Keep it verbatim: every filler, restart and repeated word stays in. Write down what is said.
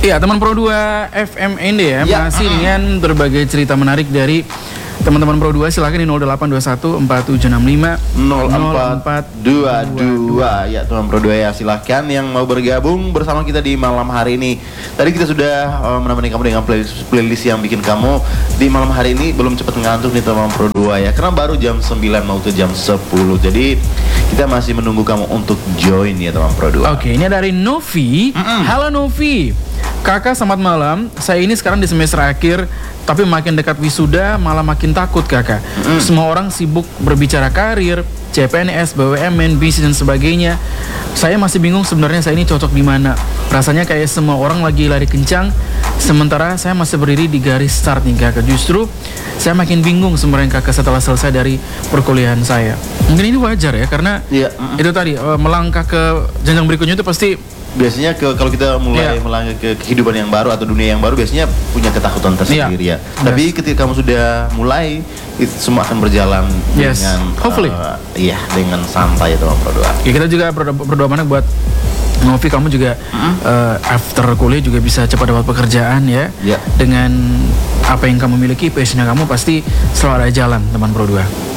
Ya, teman Pro dua F M N D ya, Ya, masih mm. dengan berbagai cerita menarik dari teman-teman Pro dua. Silakan di nol delapan dua satu empat tujuh enam lima nol empat dua dua. Ya, teman Pro dua ya, silahkan yang mau bergabung bersama kita di malam hari ini. Tadi kita sudah uh, menemani kamu dengan playlist, playlist yang bikin kamu di malam hari ini belum cepat ngantuk nih teman Pro dua ya. Karena baru jam sembilan mau ke jam sepuluh. Jadi kita masih menunggu kamu untuk join ya teman Pro dua. Oke, ini dari Novi. Mm-mm. Halo Novi. Kakak selamat malam. Saya ini sekarang di semester akhir, tapi makin dekat wisuda malah makin takut kakak. Mm-mm. Semua orang sibuk berbicara karir, C P N S, B U M N, bisnis dan sebagainya. Saya masih bingung sebenarnya saya ini cocok di mana. Rasanya kayak semua orang lagi lari kencang, sementara saya masih berdiri di garis start nih kakak. Justru saya makin bingung sebenarnya kakak setelah selesai dari perkuliahan saya. Mungkin ini wajar ya, karena Iya, mm-mm. itu tadi eh, melangkah ke jenjang berikutnya itu pasti. Biasanya ke kalau kita mulai Iya. melangkah ke kehidupan yang baru atau dunia yang baru biasanya punya ketakutan tersendiri Iya. ya. Tapi ketika kamu sudah mulai, itu semua akan berjalan Yes. dengan Hopefully. uh, iya, dengan santai ya teman Pro dua. Ya, kita juga berdoa, berdoa banyak buat Novi, kamu juga eh, after kuliah juga bisa cepat dapat pekerjaan ya. Ya. Dengan apa yang kamu miliki, passionnya kamu pasti selalu ada jalan teman Pro dua.